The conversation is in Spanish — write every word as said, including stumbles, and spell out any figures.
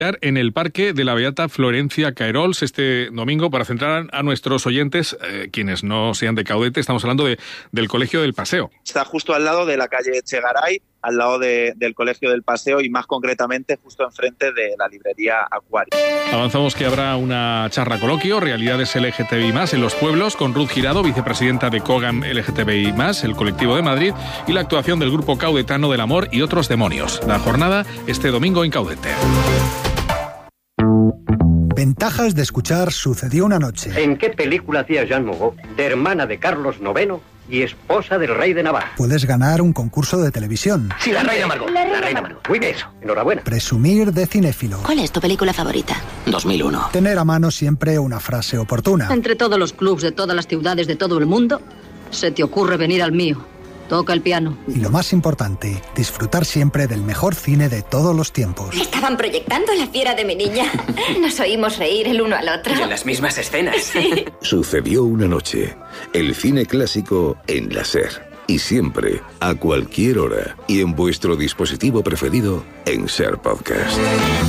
en el Parque de la Beata Florencia Caerols este domingo. Para centrar a nuestros oyentes, eh, quienes no sean de Caudete, estamos hablando de, del Colegio del Paseo. Está justo al lado de la calle Echegaray, al lado de, del Colegio del Paseo y más concretamente justo enfrente de la librería Acuario. Avanzamos que habrá una charla coloquio, realidades L G T B I más, en los pueblos, con Ruth Girado, vicepresidenta de COGAM L G T B I más, el colectivo de Madrid, y la actuación del grupo caudetano del amor y otros demonios. La jornada este domingo en Caudete. Ventajas de escuchar Sucedió una noche. ¿En qué película hacía Jean Moreau, de hermana de Carlos noveno y esposa del rey de Navarra? Puedes ganar un concurso de televisión. Sí, la reina Margot. La, la reina Margot. Muy bien, eso. Enhorabuena. Presumir de cinéfilo. ¿Cuál es tu película favorita? dos mil uno. Tener a mano siempre una frase oportuna. Entre todos los clubs de todas las ciudades de todo el mundo, se te ocurre venir al mío. Toca el piano. Y lo más importante, disfrutar siempre del mejor cine de todos los tiempos. Estaban proyectando La fiera de mi niña. Nos oímos reír el uno al otro. Y en las mismas escenas. Sí. Sucedió una noche. El cine clásico en la SER. Y siempre, a cualquier hora. Y en vuestro dispositivo preferido, en SER Podcast.